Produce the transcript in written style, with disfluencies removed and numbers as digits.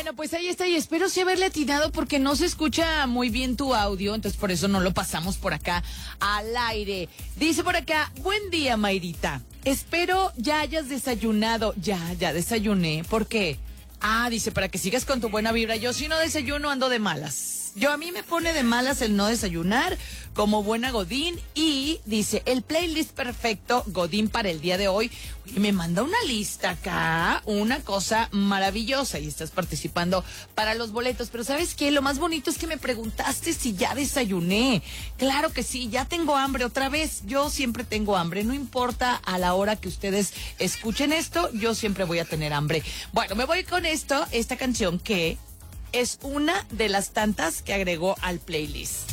Bueno, pues ahí está y espero sí haberle atinado porque no se escucha muy bien tu audio, entonces por eso no lo pasamos por acá al aire. Dice por acá, buen día, Mayrita. Espero ya hayas desayunado. Ya desayuné. ¿Por qué? Dice, para que sigas con tu buena vibra. Yo si no desayuno ando de malas. A mí me pone de malas el no desayunar como buena Godín. Y dice, el playlist perfecto Godín para el día de hoy. Oye, me manda una lista acá, una cosa maravillosa. Y estás participando para los boletos. Pero ¿sabes qué? Lo más bonito es que me preguntaste si ya desayuné. Claro que sí, ya tengo hambre otra vez. Yo siempre tengo hambre. No importa a la hora que ustedes escuchen esto, yo siempre voy a tener hambre. Bueno, me voy con esta canción que es una de las tantas que agregó al playlist.